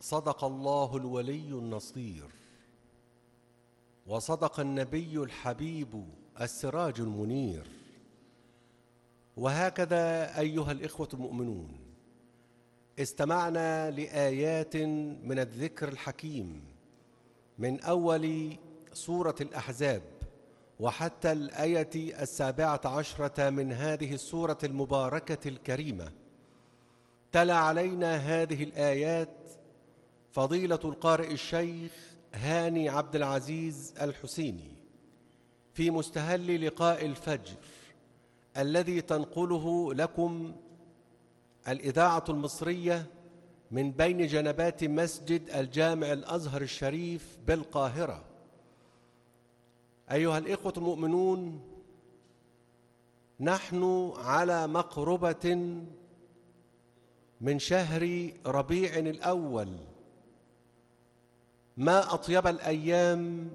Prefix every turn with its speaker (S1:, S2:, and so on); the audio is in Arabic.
S1: صدق الله الولي النصير، وصدق النبي الحبيب السراج المنير. وهكذا أيها الإخوة المؤمنون، استمعنا لآيات من الذكر الحكيم من أول سورة الأحزاب وحتى الآية 17 من هذه السورة المباركة الكريمة. تلا علينا هذه الآيات فضيلة القارئ الشيخ هاني عبد العزيز الحسيني في مستهل لقاء الفجر الذي تنقله لكم الإذاعة المصرية من بين جنبات مسجد الجامع الأزهر الشريف بالقاهرة. أيها الإخوة المؤمنون، نحن على مقربة من شهر ربيع الأول، ما أطيب الأيام